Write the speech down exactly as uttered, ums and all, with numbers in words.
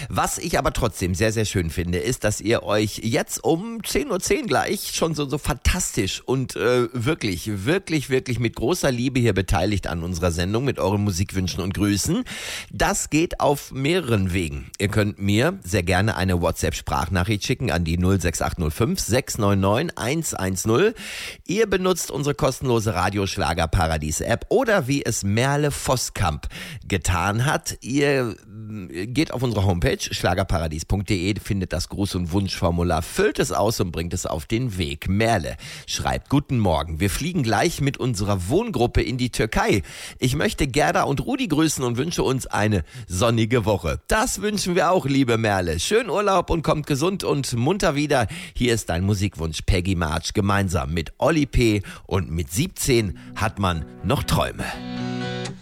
Was ich aber trotzdem sehr, sehr schön finde, ist, dass ihr euch jetzt um zehn Uhr zehn gleich schon so, so fantastisch und äh, wirklich, wirklich, wirklich mit großer Liebe hier beteiligt an unserer Sendung mit euren Musikwünschen und Grüßen. Das geht auf mehreren Wegen. Ihr könnt mir sehr gerne eine WhatsApp-Sprachnachricht schicken an die null sechs acht null fünf sechs neun neun eins eins null. Ihr benutzt unsere kostenlose Radioschlager-Paradies-App oder wie es Merle Voskamp getan hat. Ihr geht auf unsere Homepage schlagerparadies punkt de, findet das Gruß- und Wunschformular, füllt es aus und bringt es auf den Weg. Merle schreibt: Guten Morgen, wir fliegen gleich mit unserer Wohngruppe in die Türkei. Ich möchte Gerda und Rudi grüßen und wünsche uns eine sonnige Woche. Das wünschen wir auch, liebe Merle. Schönen Urlaub und kommt gesund und munter wieder. Hier ist dein Musikwunsch, Peggy March, gemeinsam mit Olli P. Und mit siebzehn hat man noch Träume.